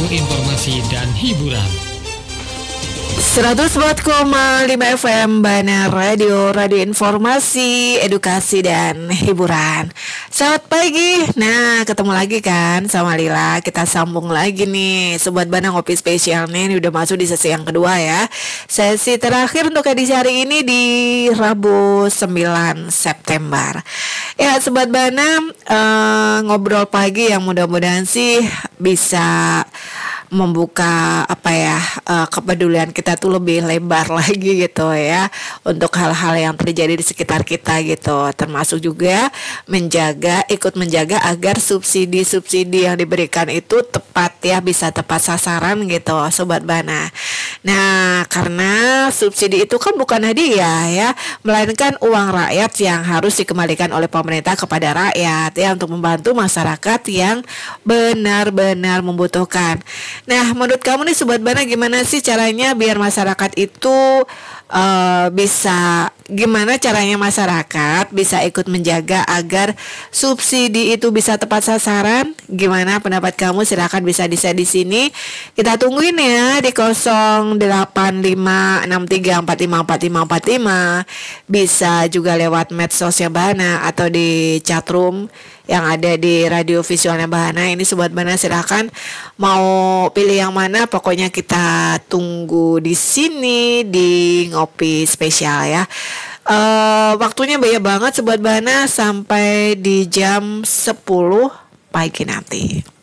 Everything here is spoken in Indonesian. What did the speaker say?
informasi dan hiburan. 104,5 FM Bana Radio, radio informasi, edukasi dan hiburan. Selamat pagi. Nah, ketemu lagi kan sama Lila. Kita sambung lagi nih Sobat Bana Ngopi Spesial nih. Ini udah masuk di sesi yang kedua ya. Sesi terakhir untuk edisi hari ini di Rabu 9 September. Ya, Sobat Bana, ngobrol pagi yang mudah-mudahan sih bisa membuka kepedulian kita tuh lebih lebar lagi gitu ya, untuk hal-hal yang terjadi di sekitar kita gitu, termasuk juga ikut menjaga agar subsidi yang diberikan itu tepat ya, bisa tepat sasaran gitu Sobat Bana. Nah, karena subsidi itu kan bukan hadiah ya, melainkan uang rakyat yang harus dikembalikan oleh pemerintah kepada rakyat ya, untuk membantu masyarakat yang benar-benar membutuhkan. Nah, menurut kamu nih Sobat Bana, gimana sih caranya biar masyarakat itu gimana caranya masyarakat bisa ikut menjaga agar subsidi itu bisa tepat sasaran? Gimana pendapat kamu? Silakan bisa di sini. Kita tungguin ya di 085634545455. Bisa juga lewat medsosnya Bana atau di chatroom yang ada di radio visualnya Bahana. Ini Sobat Bana, silakan mau pilih yang mana, pokoknya kita tunggu di sini di Ngopi Spesial ya. Waktunya banyak banget Sobat Bana, sampai di jam 10 pagi nanti.